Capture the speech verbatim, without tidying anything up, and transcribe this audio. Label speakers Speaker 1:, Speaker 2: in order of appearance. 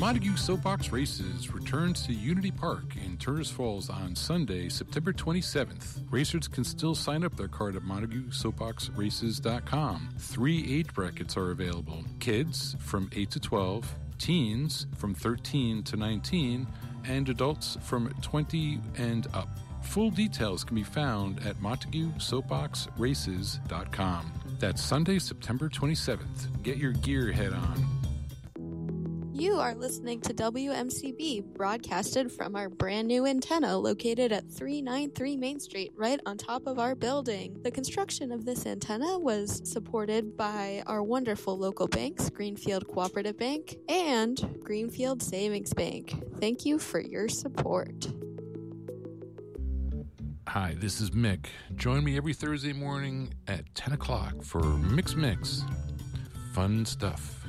Speaker 1: Montague Soapbox Races returns to Unity Park in Turner's Falls on Sunday, September twenty-seventh. Racers can still sign up their card at montague soapbox races dot com. Three age brackets are available. Kids from eight to twelve, teens from thirteen to nineteen, and adults from twenty and up. Full details can be found at montague soapbox races dot com. That's Sunday, September twenty-seventh. Get your gear head on.
Speaker 2: You are listening to W M C B, broadcasted from our brand new antenna located at three ninety-three Main Street, right on top of our building. The construction of this antenna was supported by our wonderful local banks, Greenfield Cooperative Bank and Greenfield Savings Bank. Thank you for your support.
Speaker 1: Hi, this is Mick. Join me every Thursday morning at ten o'clock for Mix Mix. Fun stuff.